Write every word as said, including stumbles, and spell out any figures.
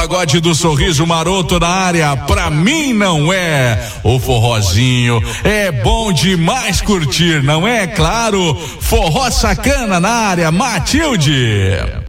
pagode do Sorriso Maroto na área, pra mim não é. O forrozinho é bom demais curtir, não é? Claro, forró sacana na área, Matilde.